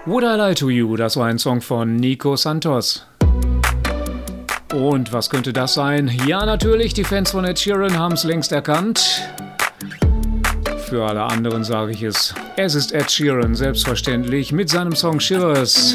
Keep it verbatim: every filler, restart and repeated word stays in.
Would I Lie to You, das war ein Song von Nico Santos. Und was könnte das sein? Ja, natürlich, die Fans von Ed Sheeran haben es längst erkannt. Für alle anderen sage ich es. Es ist Ed Sheeran, selbstverständlich, mit seinem Song Shivers.